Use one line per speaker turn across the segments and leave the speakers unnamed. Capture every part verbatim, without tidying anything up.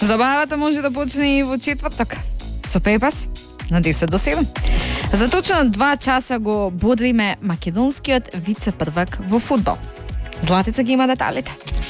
Забавата може да почне и во четврток. Со Пепас на десет до седум. За точно два часа го бодриме македонскиот вице-првак во фудбал. Златица ги има деталите.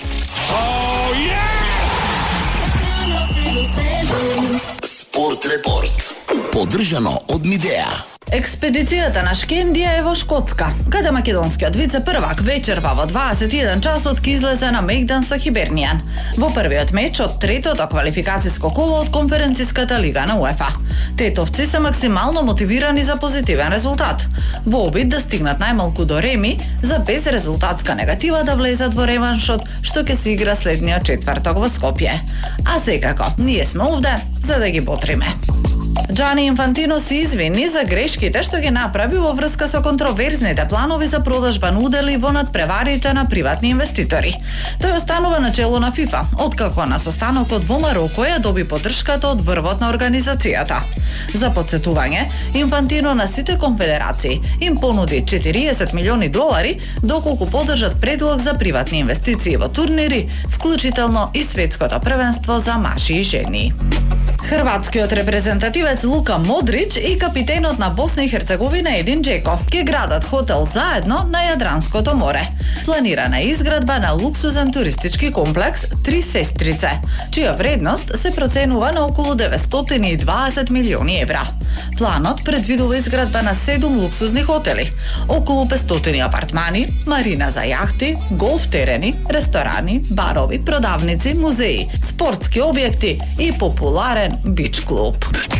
Спорт репорт. Поддржано од Мидеа.
Експедицијата на Шкендија е во Шкотска, каде македонскиот вице-првак вечерва во дваесет и еден часот ки излезе на мејдан со Хибернијан во првиот меч од третото квалификацијско коло од конференциската лига на УЕФА. Тетовци се максимално мотивирани за позитивен резултат, во обид да стигнат најмалку до реми за безрезултатска негатива да влезат во реваншот што ќе се игра следниот четврток во Скопје. А секако, ние сме овде за да ги ботриме. Џани Инфантино се извини за грешките што ги направи во врска со контроверзните планови за продажба на удели во надпреварите на приватни инвеститори. Тој останува на чело на ФИФА, откако на состанокот во Мароко ја доби поддршката од врвот на организацијата. За потсетување, Инфантино на сите конфедерации им понуди четириесет милиони долари доколку поддржат предлог за приватни инвестиции во турнири, вклучително и светското првенство за мажи и жени. Хрватскиот репрезентативец Лука Модрич и капитенот на Босна и Херцеговина Един Джеко ќе градат хотел заедно на Јадранското море. Планирана е изградба на луксузен туристички комплекс Три сестрице, чија вредност се проценува на околу деветстотини и дваесет милиони евра. Планот предвидува изградба на седум луксузни хотели, околу петстотини апартмани, марина за јахти, голф терени, ресторани, барови, продавници, музеи, спортски објекти и популарен бич клуб.